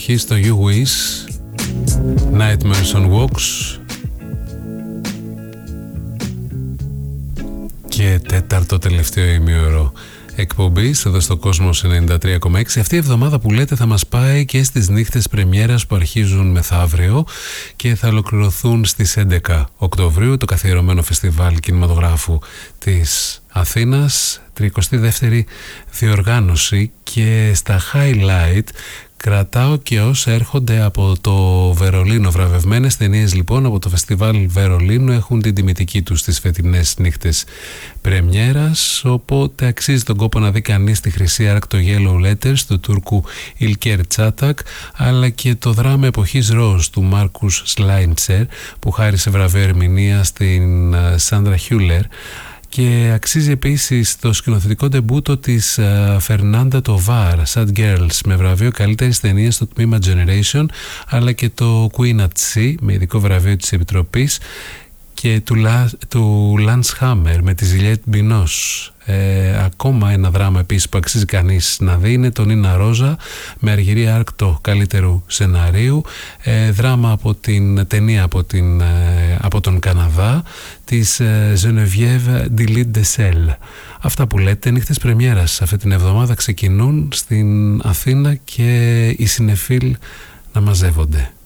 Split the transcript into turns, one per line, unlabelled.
προσοχή στο You Wish, Nightmares on Walks. Και τέταρτο τελευταίο ημίωρο εκπομπής εδώ στο Κόσμος 93,6. Αυτή η εβδομάδα που λέτε θα μας πάει και στις νύχτες πρεμιέρας που αρχίζουν μεθαύριο και θα ολοκληρωθούν στις 11 Οκτωβρίου το καθιερωμένο φεστιβάλ κινηματογράφου της Αθήνας, 32η διοργάνωση, και στα highlight κρατάω και όσα έρχονται από το Βερολίνο. Βραβευμένες ταινίες λοιπόν από το φεστιβάλ Βερολίνου έχουν την τιμητική τους στις φετινές νύχτες πρεμιέρας, οπότε αξίζει τον κόπο να δει κανείς τη χρυσή άρκ, το Yellow Letters του Τούρκου Ilker Çatak, αλλά και το δράμα εποχής Ροζ του Μάρκους Σλάιντσερ που χάρισε βραβείο ερμηνεία στην Σάντρα Χιούλερ. Και αξίζει επίσης το σκηνοθετικό ντεμπούτο της Φερνάντα Τοβάρ, Sad Girls, με βραβείο καλύτερης ταινίας στο τμήμα Generation, αλλά και το Queen at Sea με ειδικό βραβείο της Επιτροπής, και του Lance Hammer με τη Juliette Binoche. Ακόμα ένα δράμα επίσης που αξίζει κανείς να δει είναι το Νίνα Ρόζα με αργυρή άρκ το καλύτερου σεναρίου, δράμα από την ταινία από τον Καναδά της Geneviève Delisle. Αυτά που λέτε νύχτες πρεμιέρας αυτή την εβδομάδα ξεκινούν στην Αθήνα και οι συνεφίλ να μαζεύονται.